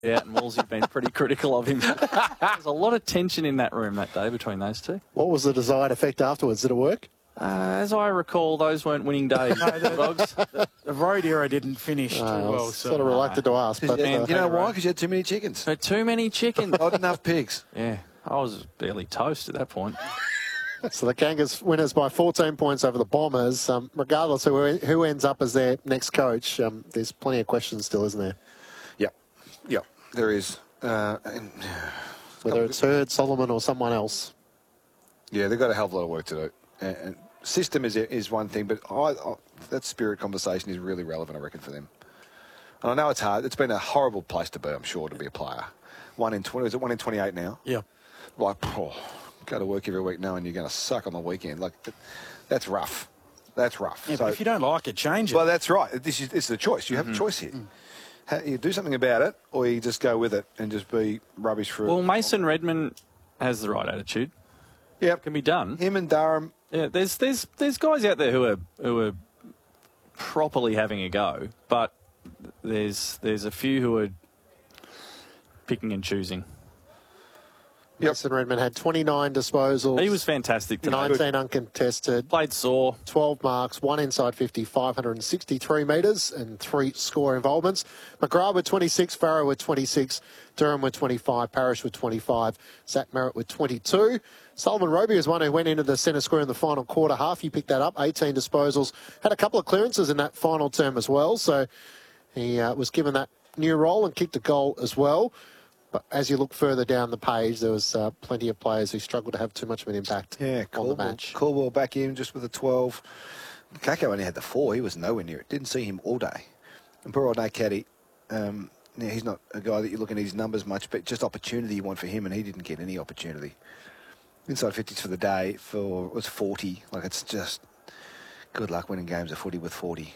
Yeah, and Wolsey's been pretty critical of him. There's a lot of tension in that room that day between those two. What was the desired effect afterwards? Did it work? As I recall, those weren't winning days. No, the Dogs. The road era didn't finish too I well. was So. sort of reluctant to ask. But, you know why? Because you had too many chickens. So too many chickens. Not enough pigs. Yeah, I was barely toast at that point. So the Kangas winners by 14 points over the Bombers. Regardless of who ends up as their next coach, there's plenty of questions still, isn't there? Yep, there is. Whether it's Hurd, Solomon or someone else. Yeah, they've got a hell of a lot of work to do. And system is one thing, but that spirit conversation is really relevant, I reckon, for them. And I know it's hard. It's been a horrible place to be, I'm sure, to be a player. 1 in 20, is it 1 in 28 now? Yeah. Like, go to work every week knowing you're going to suck on the weekend. Like, that's rough. That's rough. Yeah, so, but if you don't like it, change it. Well, that's right. This is the choice. You have a choice here. You do something about it, or you just go with it and just be rubbish for it. Well, Mason Redmond has the right attitude. Yeah, It can be done. him and Durham. Yeah, there's guys out there who are properly having a go, but there's a few who are picking and choosing. Mason Redmond had 29 disposals. He was fantastic today. 19 uncontested. Played sore. 12 marks, 1 inside 50, 563 metres and 3 score involvements. McGrath with 26, Farrow with 26, Durham with 25, Parrish with 25, Zach Merritt with 22. Sullivan Roby was one who went into the centre square in the final quarter half. He picked that up, 18 disposals. Had a couple of clearances in that final term as well. So he was given that new role and kicked a goal as well. But as you look further down the page, there was plenty of players who struggled to have too much of an impact on the match. Caldwell back in just with a 12. Kako only had the 4. He was nowhere near it. Didn't see him all day. And poor old Nate Caddy, he's not a guy that you're looking at his numbers much, but just opportunity you want for him, and he didn't get any opportunity. Inside 50s for the day was 40. Like, it's just good luck winning games of footy with 40.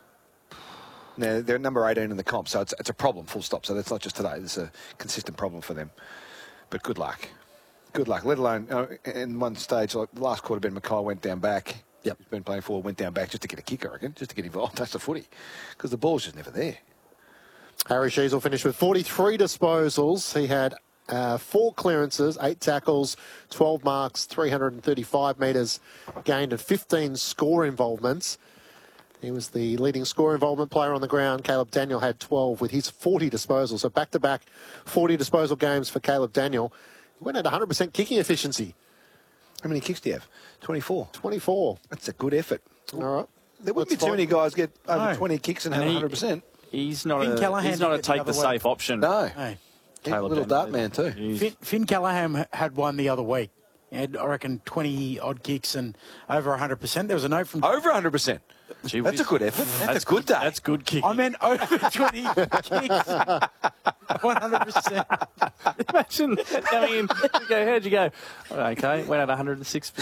Now, they're number 18 in the comp, so it's a problem, full stop. So that's not just today. It's a consistent problem for them. But good luck. Good luck, let alone in one stage, like the last quarter, Ben Mackay went down back. Yep. He's been playing forward, went down back just to get a kick, I reckon, just to get involved, touch the footy. Because the ball's just never there. Harry Sheasel finished with 43 disposals. He had 4 clearances, 8 tackles, 12 marks, 335 metres gained and 15 score involvements. He was the leading score involvement player on the ground. Caleb Daniel had 12 with his 40 disposals. So back-to-back 40 disposal games for Caleb Daniel. He went at 100% kicking efficiency. How many kicks do you have? 24. 24. That's a good effort. All right. There wouldn't be too many guys get over 20 kicks and have 100%. He's not Finn a Callahan did it take the the other safe way. option. No. Hey. Caleb Little Daniel. dart man too. Finn Callahan had one the other week. He had, I reckon, 20-odd kicks and over 100%. There was a note from... Over 100%. Gee That's whiz. a good effort. That's a good day. That's good kicking. I meant over 20 kicks. 100%. Imagine going in. You go, how'd you go? Okay, went at 106%.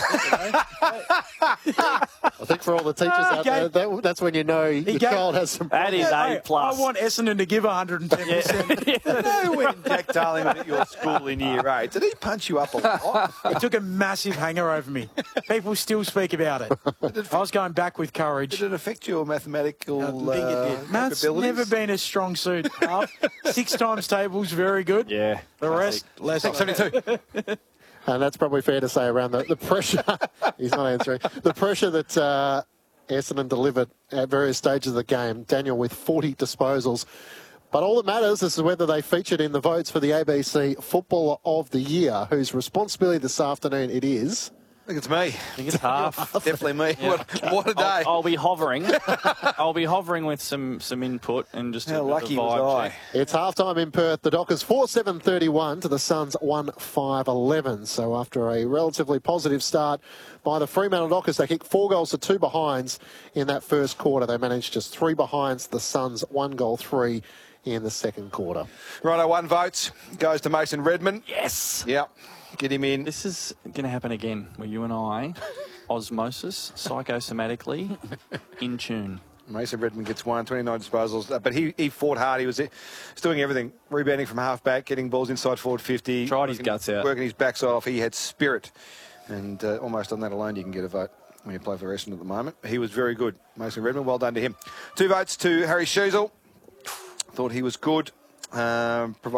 I think for all the teachers out there, that's when you know your child has some... That is A+. I want Essendon to give 110%. You know when Jack Darling was at your school in year 8, did he punch you up a lot? It took a massive hanger over me. People still speak about it. I was going back with courage. Did it affect your mathematical I think it did. Matt's capabilities? never been a strong suit. 6 times tables, very good. Yeah. The rest, less. 72. And that's probably fair to say around the pressure. He's not answering. The pressure that Essendon delivered at various stages of the game. Daniel with 40 disposals. But all that matters is whether they featured in the votes for the ABC Footballer of the Year, whose responsibility this afternoon it is. I think it's me. I think it's half. Definitely me. Yeah. What a day. I'll be hovering. I'll be hovering with some input and just How a lucky vibe was I? check. It's halftime in Perth. The Dockers 4-7-31 to the Suns 1-5-11. So after a relatively positive start by the Fremantle Dockers, they kicked 4 goals to 2 behinds in that first quarter. They managed just 3 behinds. The Suns 1 goal 3 in the second quarter. Righto, 1 vote goes to Mason Redmond. Yes. Yep. Get him in. This is going to happen again, where you and I, osmosis, psychosomatically, in tune. Mason Redmond gets 29 disposals, but he fought hard. He was doing everything, rebounding from half-back, getting balls inside forward 50. Tried his guts out. Working his backside off. He had spirit. And almost on that alone, you can get a vote when you play for Essendon at the moment. He was very good, Mason Redmond. Well done to him. 2 votes to Harry Sheasel. Thought he was good.